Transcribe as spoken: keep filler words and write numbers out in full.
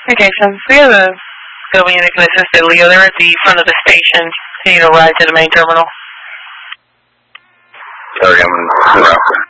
Okay, so we have a go unit can assist at Leo. They're at the front of the station. You need a ride to the main terminal. Sorry, I'm in route.